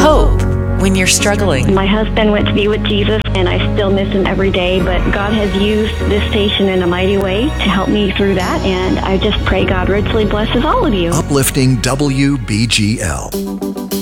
hope when you're struggling. My husband went to be with Jesus, and I still miss him every day, but God has used this station in a mighty way to help me through that, and I just pray God richly blesses all of you. Uplifting WBGL.